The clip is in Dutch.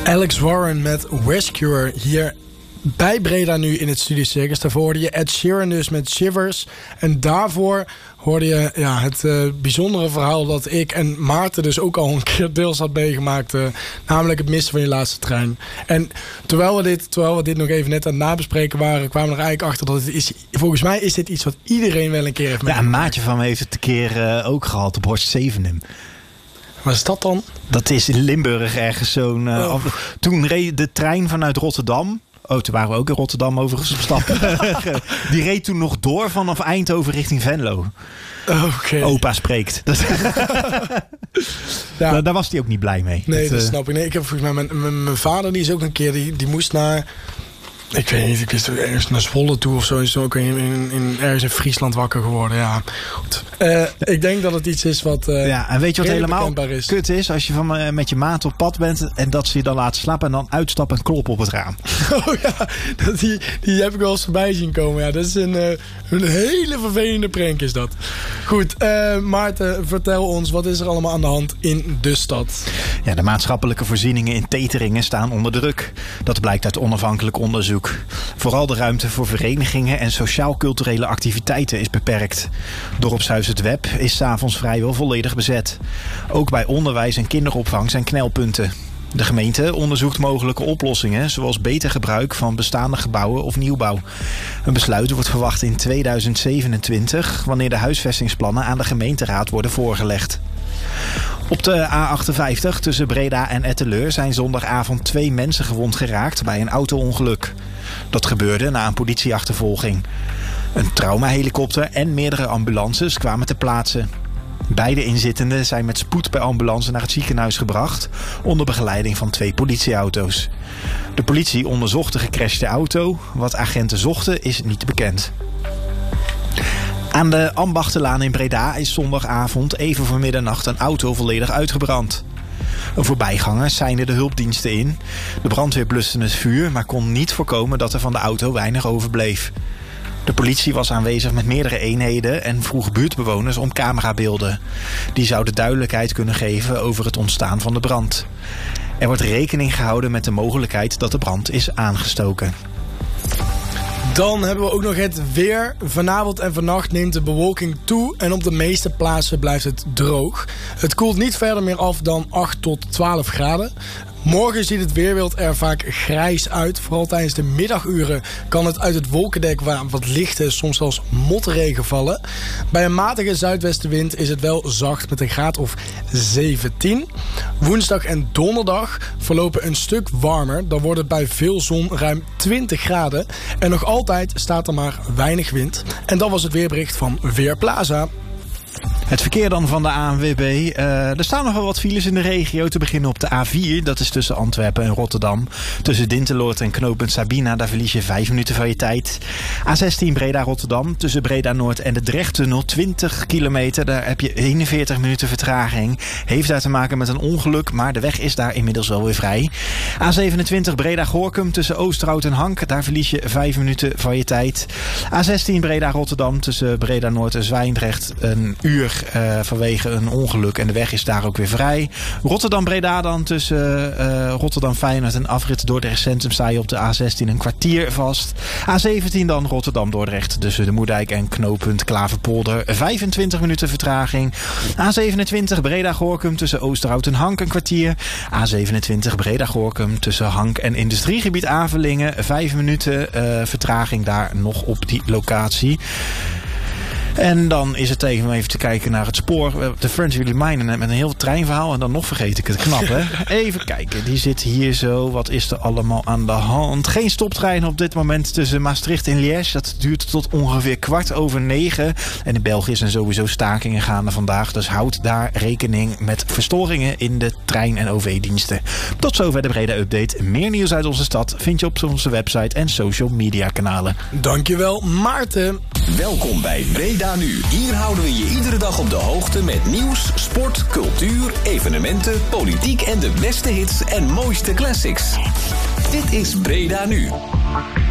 Alex Warren met Rescuer hier bij Breda nu in het Studiocircus. Daarvoor hoorde je Ed Sheeran dus met Shivers. En daarvoor hoorde je het bijzondere verhaal dat ik en Maarten dus ook al een keer deels had meegemaakt. Namelijk het missen van je laatste trein. En terwijl we dit nog even net aan het nabespreken waren, kwamen we er eigenlijk achter dat het is. Volgens mij is dit iets wat iedereen wel een keer heeft meegemaakt. Ja, een maatje van me heeft het een keer ook gehad op Horst Zevenum. Wat is dat dan? Dat is in Limburg ergens zo'n... Toen reed de trein vanuit Rotterdam. Toen waren we ook in Rotterdam overigens op stap. Die reed toen nog door vanaf Eindhoven richting Venlo. Okay. Opa spreekt. Ja. Daar was hij ook niet blij mee. Nee, dat snap ik. Nee, ik heb volgens mij mijn vader, die is ook een keer... Die moest naar... Ik weet niet, ik wist ergens naar Zwolle toe of zo. Is ook ergens in Friesland wakker geworden. Ja, goed. Ik denk dat het iets is wat en weet je wat helemaal is. Kut is? Als je met je maat op pad bent en dat ze je dan laten slapen en dan uitstappen en kloppen op het raam. Oh ja, die heb ik wel eens voorbij zien komen. Ja, dat is een hele vervelende prank is dat. Goed, Maarten, vertel ons, wat is er allemaal aan de hand in de stad? Ja, de maatschappelijke voorzieningen in Teteringen staan onder druk. Dat blijkt uit onafhankelijk onderzoek. Vooral de ruimte voor verenigingen en sociaal-culturele activiteiten is beperkt. Dorpshuis Het Web is 's avonds vrijwel volledig bezet. Ook bij onderwijs en kinderopvang zijn knelpunten. De gemeente onderzoekt mogelijke oplossingen, zoals beter gebruik van bestaande gebouwen of nieuwbouw. Een besluit wordt verwacht in 2027, wanneer de huisvestingsplannen aan de gemeenteraad worden voorgelegd. Op de A58 tussen Breda en Etteleur zijn zondagavond 2 mensen gewond geraakt bij een auto-ongeluk. Dat gebeurde na een politieachtervolging. Een traumahelikopter en meerdere ambulances kwamen ter plaatse. Beide inzittenden zijn met spoed per ambulance naar het ziekenhuis gebracht, onder begeleiding van 2 politieauto's. De politie onderzocht de gecrashte auto. Wat agenten zochten is niet bekend. Aan de Ambachtenlaan in Breda is zondagavond even voor middernacht een auto volledig uitgebrand. Een voorbijganger seinde de hulpdiensten in. De brandweer bluste het vuur, maar kon niet voorkomen dat er van de auto weinig overbleef. De politie was aanwezig met meerdere eenheden en vroeg buurtbewoners om camerabeelden. Die zouden duidelijkheid kunnen geven over het ontstaan van de brand. Er wordt rekening gehouden met de mogelijkheid dat de brand is aangestoken. Dan hebben we ook nog het weer. Vanavond en vannacht neemt de bewolking toe en op de meeste plaatsen blijft het droog. Het koelt niet verder meer af dan 8 tot 12 graden. Morgen ziet het weerbeeld er vaak grijs uit. Vooral tijdens de middaguren kan het uit het wolkendek wat lichte, soms zelfs motregen vallen. Bij een matige zuidwestenwind is het wel zacht met een graad of 17. Woensdag en donderdag verlopen een stuk warmer. Dan wordt het bij veel zon ruim 20 graden. En nog altijd staat er maar weinig wind. En dat was het weerbericht van Weerplaza. Het verkeer dan van de ANWB. Er staan nog wel wat files in de regio. Te beginnen op de A4. Dat is tussen Antwerpen en Rotterdam. Tussen Dinteloord en knooppunt Sabina. Daar verlies je 5 minuten van je tijd. A16 Breda-Rotterdam. Tussen Breda-Noord en de Drechttunnel. 20 kilometer. Daar heb je 41 minuten vertraging. Heeft daar te maken met een ongeluk. Maar de weg is daar inmiddels wel weer vrij. A27 Breda-Gorkum. Tussen Oosterhout en Hank. Daar verlies je 5 minuten van je tijd. A16 Breda-Rotterdam. Tussen Breda-Noord en Zwijndrecht. Een uur vanwege een ongeluk en de weg is daar ook weer vrij. Rotterdam-Breda dan tussen Rotterdam-Feyenoord en afrit Dordrecht Centrum sta je op de A16 een kwartier vast. A17 dan Rotterdam-Dordrecht tussen de Moerdijk en knooppunt Klaverpolder 25 minuten vertraging. A27 Breda-Gorkum tussen Oosterhout en Hank een kwartier. A27 Breda-Gorkum tussen Hank en industriegebied Avelingen 5 minuten vertraging daar nog op die locatie. En dan is het tegen om even te kijken naar het spoor. De Friends Really Mine met een heel treinverhaal. En dan nog vergeet ik het. Knap, hè? Even kijken. Die zit hier zo. Wat is er allemaal aan de hand? Geen stoptrein op dit moment tussen Maastricht en Liège. Dat duurt tot ongeveer 9:15. En in België zijn sowieso stakingen gaande vandaag. Dus houd daar rekening met verstoringen in de trein- en OV-diensten. Tot zover de Breda Update. Meer nieuws uit onze stad vind je op onze website en social media kanalen. Dankjewel, Maarten. Welkom bij Breda Nu. Hier houden we je iedere dag op de hoogte met nieuws, sport, cultuur, evenementen, politiek en de beste hits en mooiste classics. Dit is Breda Nu.